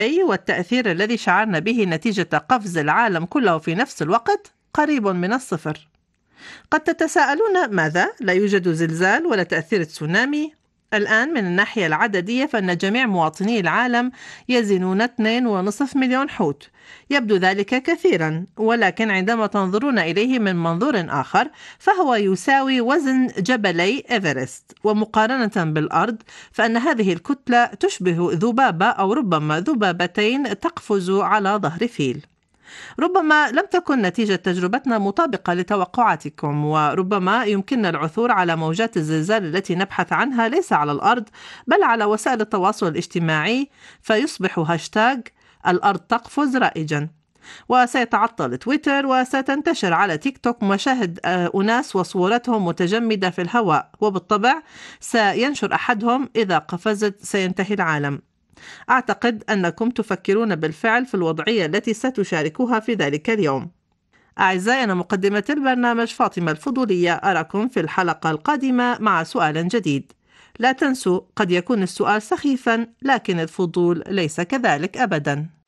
والتأثير الذي شعرنا به نتيجة قفز العالم كله في نفس الوقت قريب من الصفر. قد تتساءلون ماذا؟ لا يوجد زلزال ولا تأثير تسونامي؟ الآن من الناحية العددية فإن جميع مواطني العالم يزنون 2.5 مليون حوت. يبدو ذلك كثيرا، ولكن عندما تنظرون إليه من منظور آخر فهو يساوي وزن جبلي إيفرست. ومقارنة بالأرض فإن هذه الكتلة تشبه ذبابة أو ربما ذبابتين تقفز على ظهر فيل. ربما لم تكن نتيجة تجربتنا مطابقة لتوقعاتكم، وربما يمكننا العثور على موجات الزلزال التي نبحث عنها ليس على الأرض بل على وسائل التواصل الاجتماعي، فيصبح هاشتاج الأرض تقفز رائجا، وسيتعطل تويتر، وستنتشر على تيك توك مشاهد أناس وصورتهم متجمدة في الهواء، وبالطبع سينشر أحدهم إذا قفزت سينتهي العالم. أعتقد أنكم تفكرون بالفعل في الوضعية التي ستشاركوها في ذلك اليوم. أعزائي، أنا مقدمة البرنامج فاطمة الفضولية، أراكم في الحلقة القادمة مع سؤال جديد. لا تنسوا، قد يكون السؤال سخيفا لكن الفضول ليس كذلك أبدا.